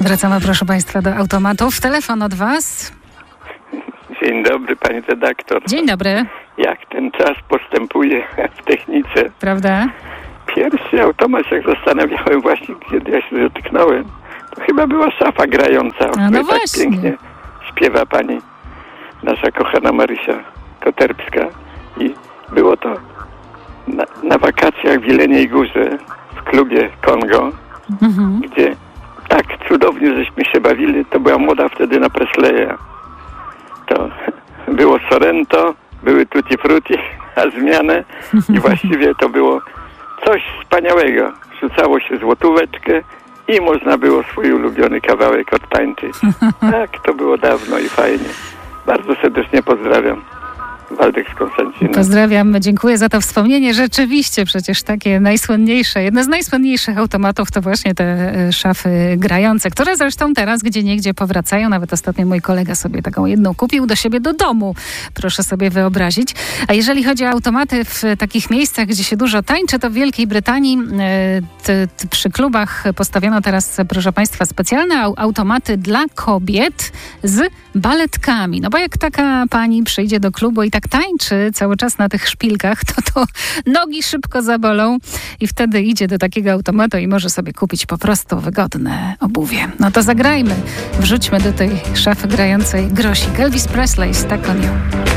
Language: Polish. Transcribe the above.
Wracamy, proszę Państwa, do automatów. Telefon od Was. Dzień dobry, pani redaktor. Dzień dobry. Jak ten czas postępuje w technice. Prawda? Pierwszy automat, jak zastanawiałem właśnie, kiedy ja się dotknąłem, to chyba była szafa grająca, o której no tak właśnie. pięknie śpiewa pani nasza kochana Marysia Koterpska. I było to na wakacjach w Jeleniej Górze w klubie Kongo, gdzie tak cudownie żeśmy się bawili. To była moda wtedy na Presleya. To było Sorrento, były Tutti Frutti, a zmianę i właściwie to było coś wspaniałego. Rzucało się złotóweczkę i można było swój ulubiony kawałek odtańczyć. Tak, to było dawno i fajnie. Bardzo serdecznie pozdrawiam. Waldek z Konstancina. Pozdrawiam, dziękuję za to wspomnienie. Rzeczywiście przecież takie najsłynniejsze, jedne z najsłynniejszych automatów to właśnie te szafy grające, które zresztą teraz gdzieniegdzie powracają. Nawet ostatnio mój kolega sobie taką jedną kupił do siebie do domu. Proszę sobie wyobrazić. A jeżeli chodzi o automaty w takich miejscach, gdzie się dużo tańczy, to w Wielkiej Brytanii przy klubach postawiono teraz, proszę Państwa, specjalne automaty dla kobiet z baletkami. No bo jak taka pani przyjdzie do klubu i tak tańczy cały czas na tych szpilkach, to nogi szybko zabolą i wtedy idzie do takiego automatu i może sobie kupić po prostu wygodne obuwie. No to zagrajmy, wrzućmy do tej szafy grającej grosik. Elvis Presley, Stuck on You.